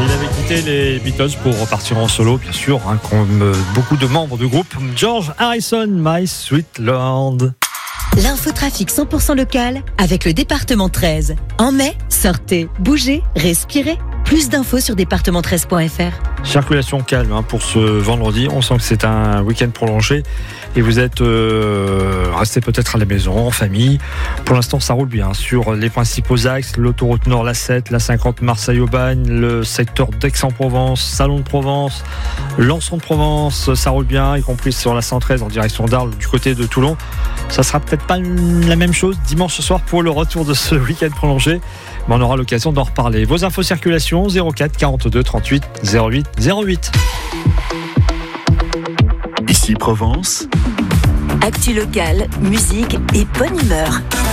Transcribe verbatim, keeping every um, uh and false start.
Il avait quitté les Beatles pour repartir en solo, bien sûr, hein, comme beaucoup de membres du groupe. George Harrison, My Sweet Lord. L'infotrafic cent pour cent local avec le département treize. En mai, sortez, bougez, respirez. Plus d'infos sur département treize point f r. Circulation calme hein, pour ce vendredi. On sent que c'est un week-end prolongé et vous êtes euh, restés peut-être à la maison, en famille. Pour l'instant, ça roule bien sur les principaux axes. L'autoroute Nord, l'A sept, l'A cinquante Marseille-Aubagne, le secteur d'Aix-en-Provence, Salon de Provence, Lançon de Provence, ça roule bien, y compris sur la cent treize en direction d'Arles du côté de Toulon. Ça sera peut-être pas la même chose dimanche soir pour le retour de ce week-end prolongé. Mais on aura l'occasion d'en reparler. Vos infos circulation zéro quatre quarante-deux trente-huit zéro huit zéro huit. Ici Provence. Actu locale, musique et bonne humeur.